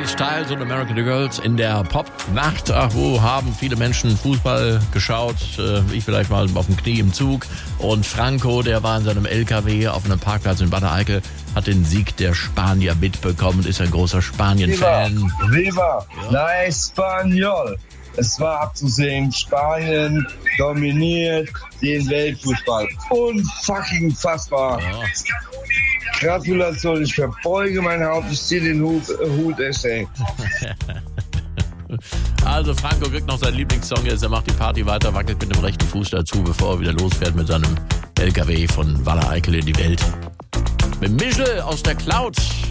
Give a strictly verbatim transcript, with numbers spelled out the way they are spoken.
Styles und American Girls in der Popnacht. Ach, wo haben viele Menschen Fußball geschaut? Ich vielleicht mal auf dem Knie im Zug. Und Franco, der war in seinem L K W auf einem Parkplatz in Bad Eickel, hat den Sieg der Spanier mitbekommen und ist ein großer Spanien-Fan. Viva, Viva, ja. La Español. Es war abzusehen, Spanien dominiert den Weltfußball. Unfucking fassbar. Ja. Gratulation, ich verbeuge mein Haupt, ich ziehe den Hut, äh, Hut ey. Also Franco kriegt noch seinen Lieblingssong jetzt, er macht die Party weiter, wackelt mit dem rechten Fuß dazu, bevor er wieder losfährt mit seinem L K W von Waller Eickel in die Welt. Mit Michel aus der Cloud.